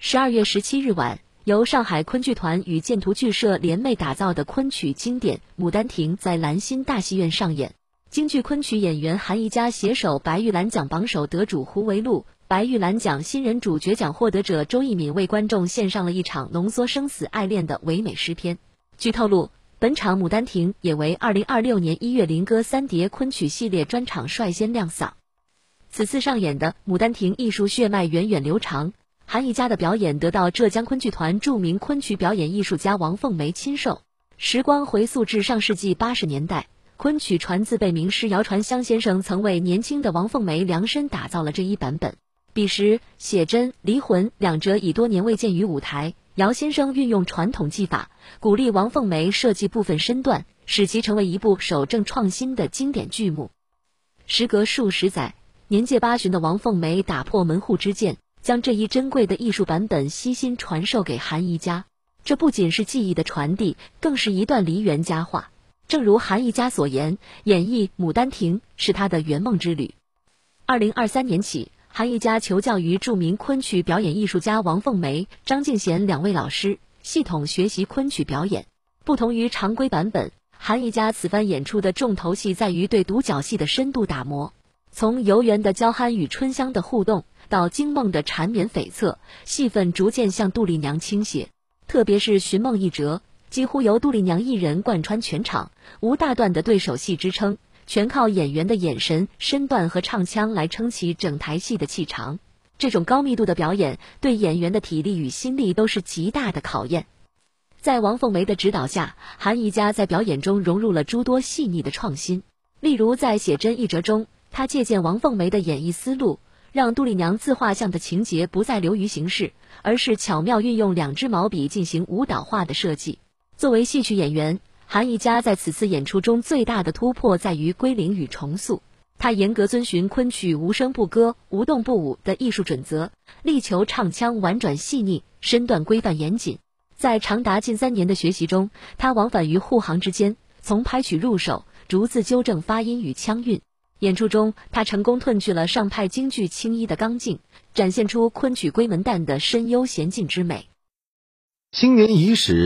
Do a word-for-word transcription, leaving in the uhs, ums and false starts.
十二月十七日晚，由上海昆剧团与建图剧社联袂打造的昆曲经典《牡丹亭》在兰心大戏院上演。京剧昆曲演员韩宜佳携手白玉兰奖榜首得主胡惟禄、白玉兰奖新人主角奖获得者周逸敏为观众献上了一场浓缩生死爱恋的唯美诗篇。据透露，本场《牡丹亭》也为二零二六年一月林歌三叠昆曲系列专场率先亮嗓。此次上演的《牡丹亭》艺术血脉源远流长，韩宜佳的表演得到浙江昆剧团著名昆曲表演艺术家王凤梅亲授。时光回溯至上世纪八十年代，昆曲传字辈名师姚传香先生曾为年轻的王凤梅量身打造了这一版本。彼时，写真、离魂两者已多年未见于舞台，姚先生运用传统技法，鼓励王凤梅设计部分身段，使其成为一部守正创新的经典剧目。时隔数十载，年届八旬的王凤梅打破门户之见，将这一珍贵的艺术版本悉心传授给韩宜佳。这不仅是技艺的传递，更是一段梨园佳话。正如韩宜佳所言，演绎《牡丹亭》是她的圆梦之旅。二零二三年起，韩宜佳求教于著名昆曲表演艺术家王凤梅、张敬贤两位老师，系统学习昆曲表演。不同于常规版本，韩宜佳此番演出的重头戏在于对独角戏的深度打磨。从游园的娇憨与春香的互动，到惊梦的缠绵悱恻，戏份逐渐向杜丽娘倾斜。特别是寻梦一折，几乎由杜丽娘一人贯穿全场，无大段的对手戏支撑，全靠演员的眼神、身段和唱腔来撑起整台戏的气场。这种高密度的表演，对演员的体力与心力都是极大的考验。在王凤梅的指导下，韩宜佳在表演中融入了诸多细腻的创新。例如在写真一折中，她借鉴王凤梅的演绎思路，让杜丽娘自画像的情节不再流于形式，而是巧妙运用两支毛笔进行舞蹈化的设计。作为戏曲演员，韩宜佳在此次演出中最大的突破在于归零与重塑。她严格遵循昆曲无声不歌、无动不舞的艺术准则，力求唱腔婉转细腻，身段规范严谨。在长达近三年的学习中，她往返于沪杭之间，从拍曲入手，逐字纠正发音与腔韵。演出中，她成功褪去了上派京剧青衣的刚劲，展现出昆曲闺门旦的深幽娴静之美。 新年伊始，